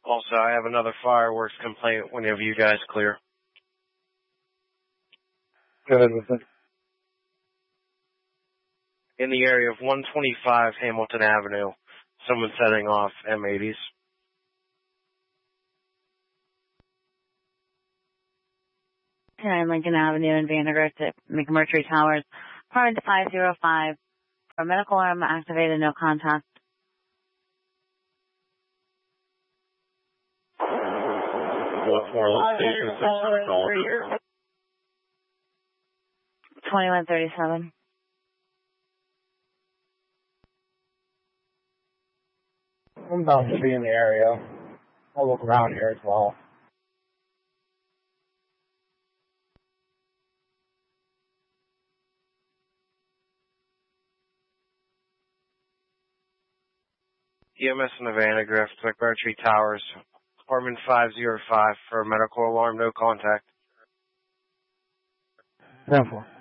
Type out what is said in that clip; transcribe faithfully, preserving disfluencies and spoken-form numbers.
Also, I have another fireworks complaint whenever you guys clear. Go ahead with it. In the area of one twenty-five Hamilton Avenue, someone setting off M eighties. ten Lincoln Avenue in Vandergrift at McMurtry Towers. Apartment five oh five. For medical alarm activated, no contact. twenty-one thirty-seven. I'm bound to be in the area. I'll look around here as well. E M S in the Vandergrift, McMurtry Towers, apartment five oh five for medical alarm, no contact. ten four.